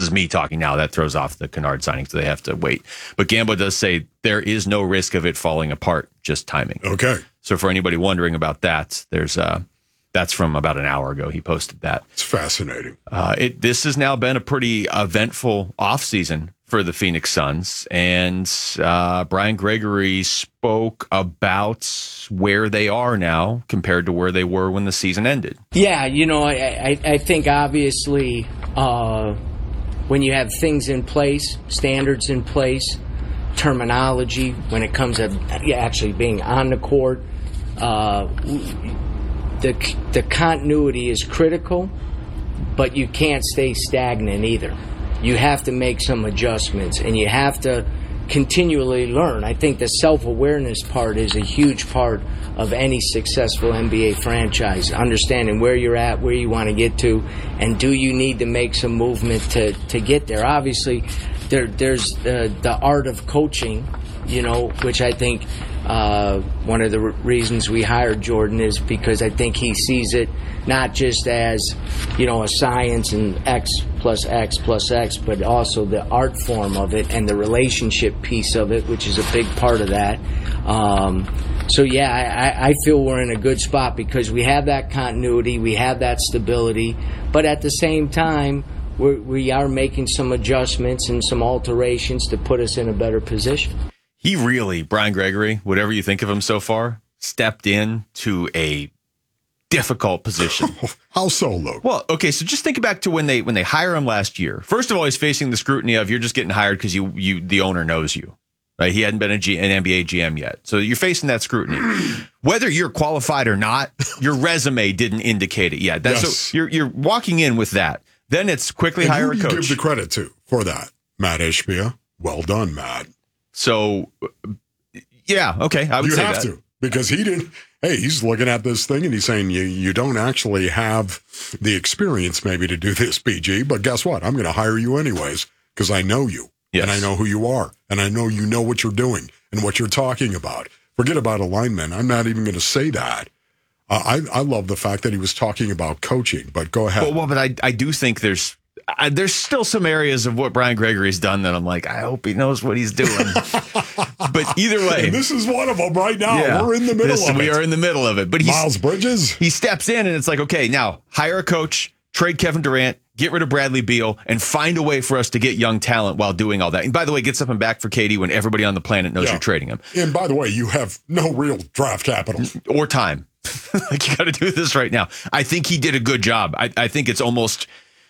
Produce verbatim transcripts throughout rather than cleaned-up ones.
is me talking now. That throws off the Kennard signing, so they have to wait. But Gambo does say there is no risk of it falling apart, just timing. Okay. So for anybody wondering about that, there's uh, that's from about an hour ago. He posted that. It's fascinating. Uh, it this has now been a pretty eventful offseason for the Phoenix Suns, and uh, Brian Gregory spoke about where they are now compared to where they were when the season ended. Yeah, you know, I, I, I think obviously uh, when you have things in place, standards in place, terminology when it comes to actually being on the court, uh, the the continuity is critical, but you can't stay stagnant either. You have to make some adjustments, and you have to continually learn. I think the self-awareness part is a huge part of any successful N B A franchise, understanding where you're at, where you want to get to, and do you need to make some movement to, to get there. Obviously, there, there's the, the art of coaching, you know, which I think uh, one of the re- reasons we hired Jordan is because I think he sees it not just as, you know, a science and X plus X plus X, but also the art form of it and the relationship piece of it, which is a big part of that. Um, so, yeah, I, I feel we're in a good spot because we have that continuity, we have that stability, but at the same time, we're, we are making some adjustments and some alterations to put us in a better position. He really, Brian Gregory, whatever you think of him so far, stepped in to a difficult position. How so, Luke? Well, okay, so just think back to when they when they hire him last year. First of all, he's facing the scrutiny of you're just getting hired because you you the owner knows you. Right? He hadn't been a G, an N B A G M yet. So you're facing that scrutiny. Whether you're qualified or not, your resume didn't indicate it yet. That's, yes. So you're you're walking in with that. Then it's quickly and hire who a coach. You give the credit to for that, Matt Ishbia. Well done, Matt. So, yeah, okay, I would you say have that. to because he didn't. Hey, he's looking at this thing and he's saying you you don't actually have the experience maybe to do this, B G. But guess what? I'm going to hire you anyways because I know you yes. and I know who you are and I know you know what you're doing and what you're talking about. Forget about alignment. I'm not even going to say that. Uh, I I love the fact that he was talking about coaching. But go ahead. Well, well but I I do think there's. I, there's still some areas of what Brian Gregory's done that I'm like, I hope he knows what he's doing. But either way. And this is one of them right now. Yeah, We're in the middle this, of we it. We are in the middle of it. But he's, Miles Bridges. He steps in and it's like, okay, now hire a coach, trade Kevin Durant, get rid of Bradley Beal, and find a way for us to get young talent while doing all that. And by the way, get something back for K D when everybody on the planet knows yeah. you're trading him. And by the way, you have no real draft capital. Or time. Like, you got to do this right now. I think he did a good job. I, I think it's almost...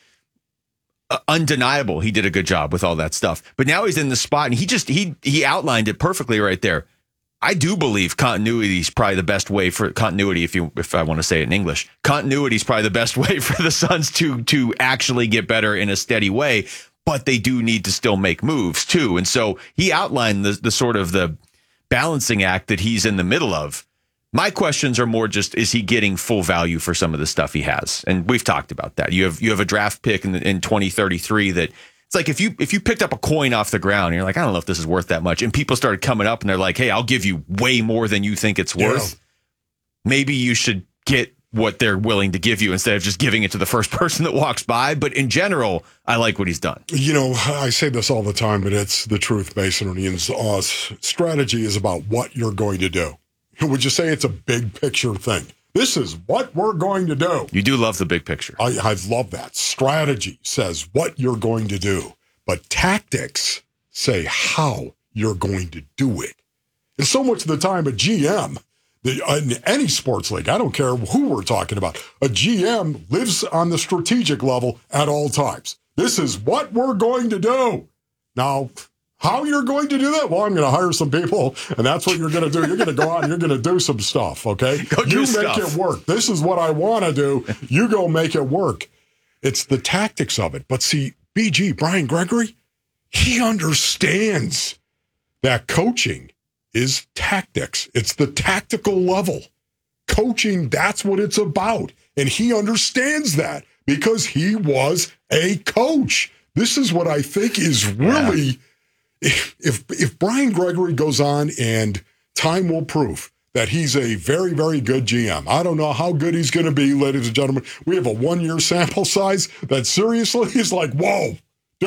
Uh, undeniable he did a good job with all that stuff. But now he's in the spot and he just he he outlined it perfectly right there. I do believe continuity is probably the best way for continuity if you if I want to say it in English. Continuity is probably the best way for the Suns to to actually get better in a steady way, but they do need to still make moves too. And so he outlined the the sort of the balancing act that he's in the middle of. My questions are more just, is he getting full value for some of the stuff he has? And we've talked about that. You have you have a draft pick in, the, in twenty thirty-three that it's like if you if you picked up a coin off the ground and you're like, I don't know if this is worth that much. And people started coming up and they're like, hey, I'll give you way more than you think it's worth. Yeah. Maybe you should get what they're willing to give you instead of just giving it to the first person that walks by. But in general, I like what he's done. You know, I say this all the time, but it's the truth, Masonry. And uh, strategy is about what you're going to do. Would you say it's a big picture thing? This is what we're going to do. You do love the big picture. I, I love that. Strategy says what you're going to do, but tactics say how you're going to do it. And so much of the time, a G M, the, in any sports league, I don't care who we're talking about, a G M lives on the strategic level at all times. This is what we're going to do. Now, how you're going to do that? Well, I'm going to hire some people, and that's what you're going to do. You're going to go out and you're going to do some stuff, okay? Go do you stuff. Make it work. This is what I want to do. You go make it work. It's the tactics of it. But see, B G, Brian Gregory, he understands that coaching is tactics. It's the tactical level. Coaching, that's what it's about. And he understands that because he was a coach. This is what I think is really... Yeah. If, if if Brian Gregory goes on, and time will prove that he's a very, very good G M. I don't know how good he's going to be, ladies and gentlemen. We have a one-year sample size that seriously is like, whoa,